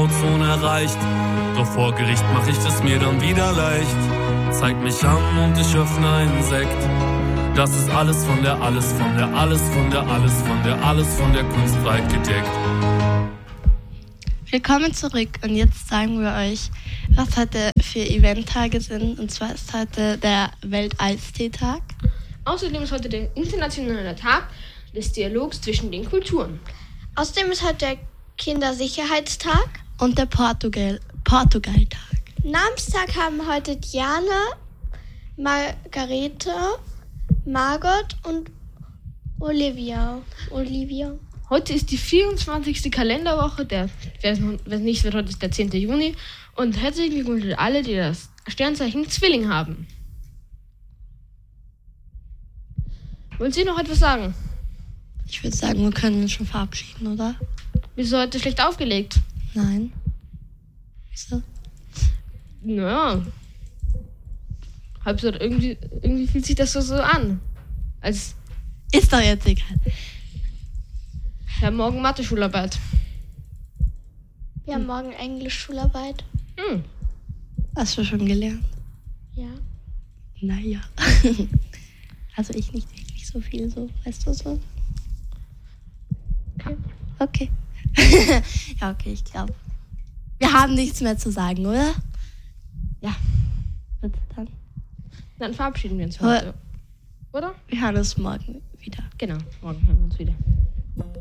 Grauzone erreicht. Doch vor Gericht mach ich es mir dann wieder leicht. Zeig mich an und ich öffne einen Sekt. Das ist alles von der Kunst weit gedeckt. Willkommen zurück und jetzt sagen wir euch, was heute für Eventtage sind. Und zwar ist heute der Welt-Eistee-Tag. Außerdem ist heute der internationale Tag des Dialogs zwischen den Kulturen. Außerdem ist heute der Kindersicherheitstag und der Portugal-Tag. Namenstag haben heute Diana, Margarete, Margot und Olivia. Heute ist die 24. Kalenderwoche, wer es nicht wird, heute ist der 10. Juni. Und herzlichen Glückwunsch an alle, die das Sternzeichen Zwilling haben. Wollen Sie noch etwas sagen? Ich würde sagen, wir können uns schon verabschieden, oder? Wieso heute schlecht aufgelegt? Nein. Wieso? Naja. Irgendwie fühlt sich das so an. Als ist doch jetzt egal. Ja, morgen Mathe-Schularbeit. Wir haben morgen Englisch-Schularbeit. Hast du schon gelernt? Ja. Naja. Also ich nicht wirklich so viel, so, weißt du so? Okay. Ja, okay, ich glaube. Wir haben nichts mehr zu sagen, oder? Ja. Gut, Dann verabschieden wir uns heute. Oder? Wir hören uns morgen wieder. Genau, morgen hören wir uns wieder.